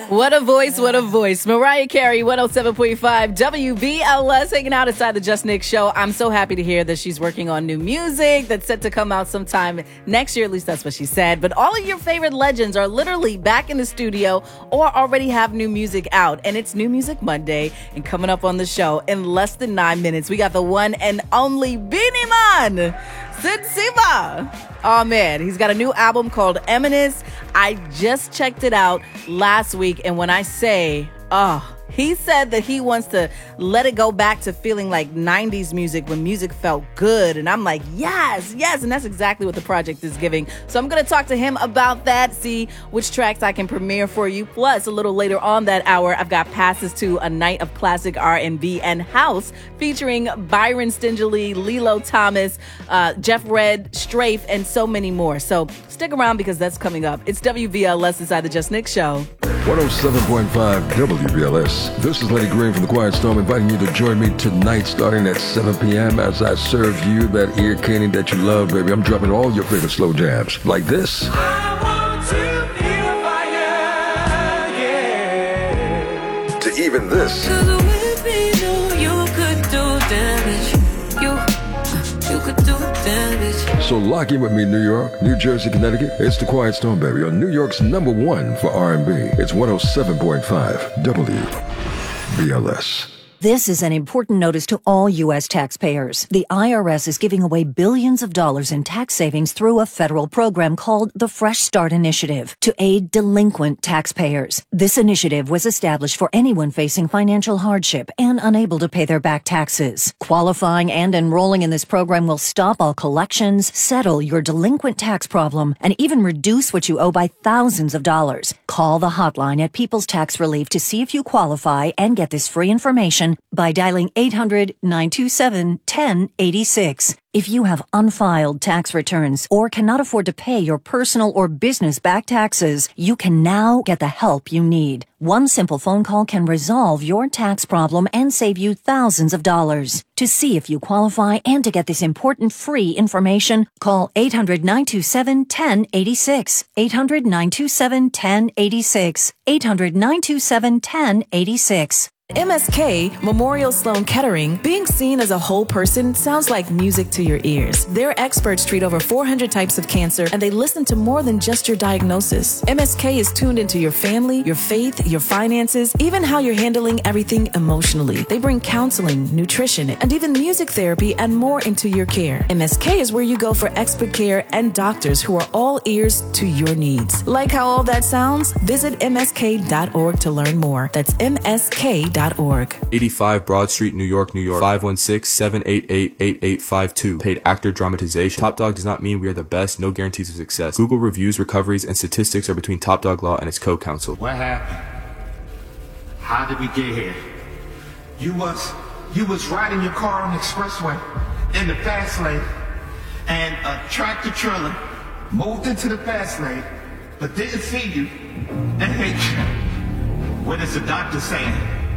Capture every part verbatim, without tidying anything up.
What a voice, what a voice. Mariah Carey, one oh seven point five W B L S, hanging out inside the Just Nick Show. I'm so happy to hear that she's working on new music that's set to come out sometime next year. At least that's what she said. But all of your favorite legends are literally back in the studio or already have new music out. And it's New Music Monday. And coming up on the show in less than nine minutes, we got the one and only Beenie Man, Sid Siva. Oh man, he's got a new album called Eminence. I just checked it out last week, and when I say, oh, he said that he wants to let it go back to feeling like nineties music when music felt good. And I'm like, yes, yes. And that's exactly what the project is giving. So I'm going to talk to him about that, see which tracks I can premiere for you. Plus, a little later on that hour, I've got passes to a night of classic R and B and house featuring Byron Stingily, Lilo Thomas, uh, Jeff Red, Strafe, and so many more. So stick around because that's coming up. It's W B L S inside the Just Nick Show. one oh seven point five W B L S. This is Lenny Green from the Quiet Storm, inviting you to join me tonight starting at seven p.m. as I serve you that ear candy that you love, baby. I'm dropping all your favorite slow jams like this. I want to feel fire, yeah. To even this. Cause with me, know you could do damage. You, you could do damage. So lock in with me, New York, New Jersey, Connecticut. It's the Quiet Storm, baby, on New York's number one for R and B. It's one oh seven point five W B L S. This is an important notice to all U S taxpayers. The I R S is giving away billions of dollars in tax savings through a federal program called the Fresh Start Initiative to aid delinquent taxpayers. This initiative was established for anyone facing financial hardship and unable to pay their back taxes. Qualifying and enrolling in this program will stop all collections, settle your delinquent tax problem, and even reduce what you owe by thousands of dollars. Call the hotline at People's Tax Relief to see if you qualify and get this free information by dialing eight hundred, nine two seven, one zero eight six. If you have unfiled tax returns or cannot afford to pay your personal or business back taxes, you can now get the help you need. One simple phone call can resolve your tax problem and save you thousands of dollars. To see if you qualify and to get this important free information, call eight hundred, nine two seven, one zero eight six. eight hundred, nine two seven, one zero eight six. eight hundred, nine two seven, one zero eight six. M S K, Memorial Sloan Kettering, being seen as a whole person sounds like music to your ears. Their experts treat over four hundred types of cancer, and they listen to more than just your diagnosis. M S K is tuned into your family, your faith, your finances, even how you're handling everything emotionally. They bring counseling, nutrition, and even music therapy and more into your care. M S K is where you go for expert care and doctors who are all ears to your needs. Like how all that sounds? Visit M S K dot org to learn more. That's M S K dot org. eighty-five Broad Street, New York, New York. five one six, seven eight eight, eight eight five two. Paid actor dramatization. Top Dog does not mean we are the best. No guarantees of success. Google reviews, recoveries, and statistics are between Top Dog Law and its co-counsel. What happened? How did we get here? You was you was riding your car on the expressway in the fast lane, and a tractor trailer moved into the fast lane, but didn't see you and hit you. What is the doctor saying?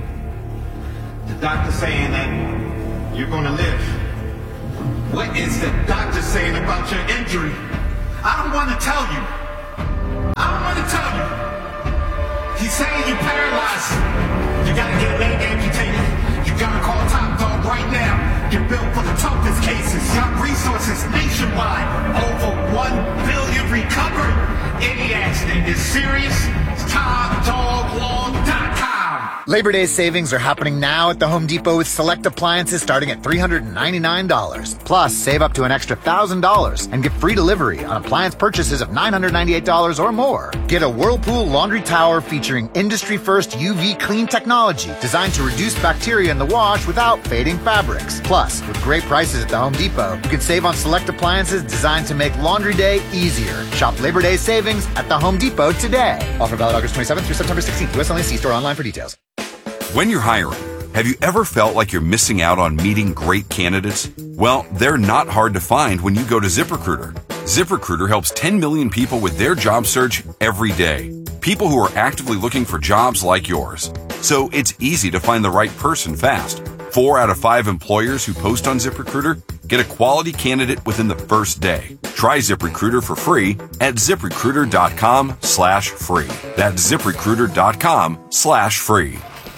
The doctor saying that you're gonna live. What is the doctor saying about your injury? I don't want to tell you. I don't want to tell you. He's saying you're paralyzed. You gotta get a leg amputated. You gotta call Top Dog right now. You're built for the toughest cases. Got resources nationwide. Over one billion recovered. Any accident is serious. It's top dog law dot com. Labor Day savings are happening now at the Home Depot with select appliances starting at three hundred ninety-nine dollars. Plus, save up to an extra one thousand dollars and get free delivery on appliance purchases of nine hundred ninety-eight dollars or more. Get a Whirlpool laundry tower featuring industry-first U V clean technology designed to reduce bacteria in the wash without fading fabrics. Plus, with great prices at the Home Depot, you can save on select appliances designed to make laundry day easier. Shop Labor Day savings at the Home Depot today. Offer valid August twenty-seventh through September sixteenth. U S only. See store online for details. When you're hiring, have you ever felt like you're missing out on meeting great candidates? Well, they're not hard to find when you go to ZipRecruiter. ZipRecruiter helps ten million people with their job search every day. People who are actively looking for jobs like yours. So it's easy to find the right person fast. Four out of five employers who post on ZipRecruiter Get a quality candidate within the first day. Try ZipRecruiter for free at ZipRecruiter.com slash free. That's ZipRecruiter.com slash free.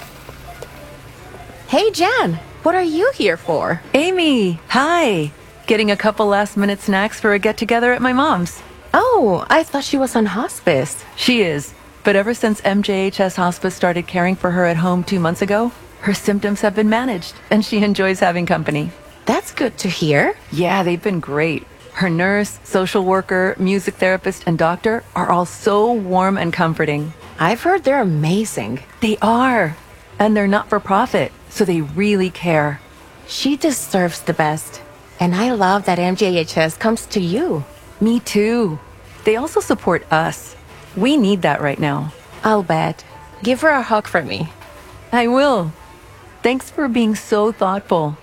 Hey, Jan, what are you here for? Amy, hi. Getting a couple last-minute snacks for a get-together at my mom's. Oh, I thought she was on hospice. She is, but ever since M J H S Hospice started caring for her at home two months ago, her symptoms have been managed, and she enjoys having company. That's good to hear. Yeah, they've been great. Her nurse, social worker, music therapist, and doctor are all so warm and comforting. I've heard they're amazing. They are. And they're not for profit, so they really care. She deserves the best. And I love that M J H S comes to you. Me too. They also support us. We need that right now. I'll bet. Give her a hug for me. I will. Thanks for being so thoughtful.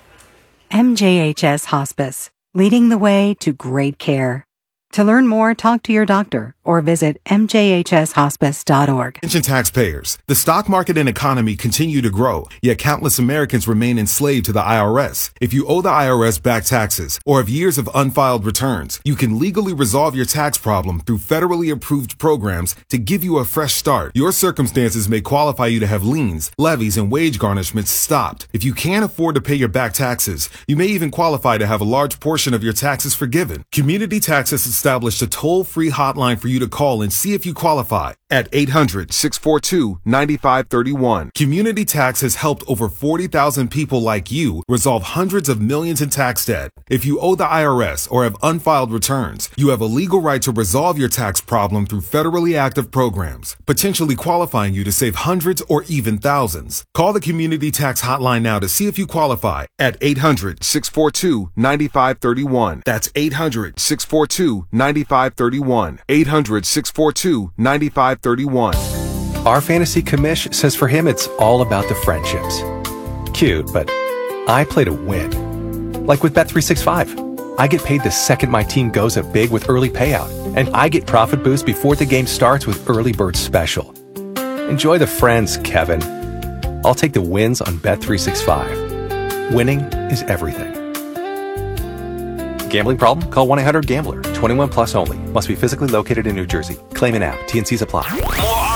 M J H S Hospice, leading the way to great care. To learn more, talk to your doctor or visit m j h s hospice dot org. Attention taxpayers. The stock market and economy continue to grow, yet countless Americans remain enslaved to the I R S. If you owe the I R S back taxes or have years of unfiled returns, you can legally resolve your tax problem through federally approved programs to give you a fresh start. Your circumstances may qualify you to have liens, levies, and wage garnishments stopped. If you can't afford to pay your back taxes, you may even qualify to have a large portion of your taxes forgiven. Community Taxes established a toll-free hotline for you to call and see if you qualify at eight hundred, six four two, nine five three one. Community Tax has helped over forty thousand people like you resolve hundreds of millions in tax debt. If you owe the I R S or have unfiled returns, you have a legal right to resolve your tax problem through federally active programs, potentially qualifying you to save hundreds or even thousands. Call the Community Tax hotline now to see if you qualify at eight hundred, six four two, nine five three one. That's eight hundred, six four two, nine five three one. eight hundred, six four two, nine five three one. Our fantasy commish says for him it's all about the friendships. Cute, but I play to win. Like with Bet three sixty-five. I get paid the second my team goes up big with early payout, and I get profit boost before the game starts with Early Bird Special. Enjoy the friends, Kevin. I'll take the wins on Bet three sixty-five. Winning is everything. Gambling problem? Call one eight hundred gambler. twenty-one plus only. Must be physically located in New Jersey. Claim an app. T and C's apply. More